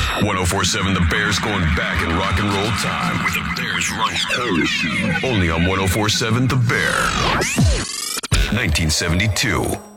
1047 The Bears going back in rock and roll time with the Bears Run Parachute. Only on 1047 The Bear. 1972.